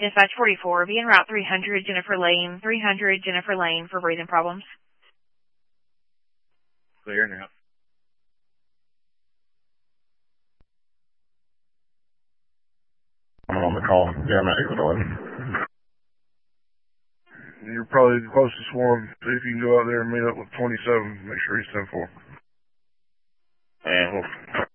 Dispatch 44, be en route 300 Jennifer Lane for breathing problems. Clear now. I'm on the call. Yeah, I'm at exit 11. You're probably the closest one. See if you can go out there and meet up with 27. Make sure he's 10-4. And we'll